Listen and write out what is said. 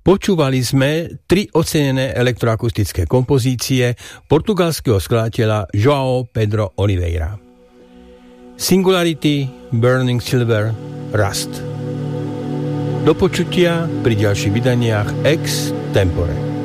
Počúvali sme 3 ocenené elektroakustické kompozície portugalského skladateľa João Pedro Oliveira. Singularity, Burning Silver, Rust. Do počutia pri ďalších vydaniach Ex Tempore.